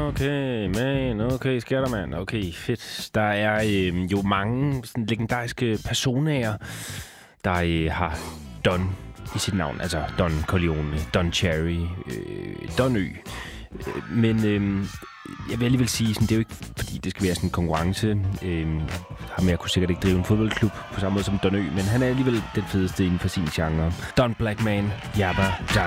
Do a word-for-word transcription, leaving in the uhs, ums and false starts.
Okay, man. Okay, sker der, mand. Okay, fedt. Der er øh, jo mange sådan, legendariske personager, der øh, har Don i sit navn. Altså Don Corleone, Don Cherry, øh, Don Ø. Men øh, jeg vil alligevel sige, sådan, det er jo ikke, fordi det skal være sådan en konkurrence. Øh, ham jeg kunne sikkert ikke drive en fodboldklub på samme måde som Don Ø, men han er alligevel den fedeste inden for sin genre. Don Blackman, Jabba,